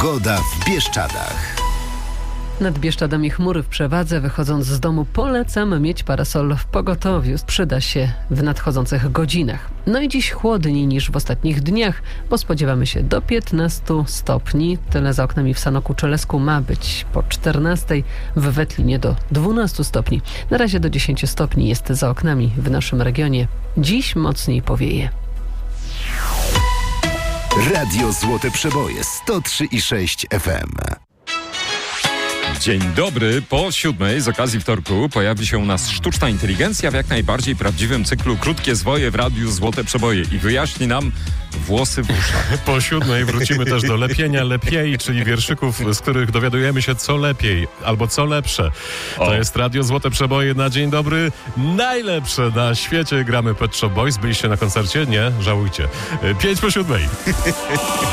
Pogoda w Bieszczadach. Nad Bieszczadami chmury w przewadze. Wychodząc z domu polecam mieć parasol w pogotowiu. Przyda się w nadchodzących godzinach. No i dziś chłodniej niż w ostatnich dniach, bo spodziewamy się do 15 stopni. Tyle za oknami w Sanoku czy Lesku ma być po 14, w Wetlinie do 12 stopni. Na razie do 10 stopni jest za oknami w naszym regionie. Dziś mocniej powieje. Radio Złote Przeboje 103,6 FM. Dzień dobry. Po 7:00 z okazji wtorku pojawi się u nas sztuczna inteligencja w jak najbardziej prawdziwym cyklu Krótkie Zwoje w Radiu Złote Przeboje i wyjaśni nam włosy w uszach. Po 7:00 wrócimy też do lepienia lepiej, czyli wierszyków, z których dowiadujemy się co lepiej albo co lepsze. To jest Radio Złote Przeboje na dzień dobry. Najlepsze na świecie. Gramy Pet Shop Boys. Byliście na koncercie? Nie? Żałujcie. 5 po 7:00.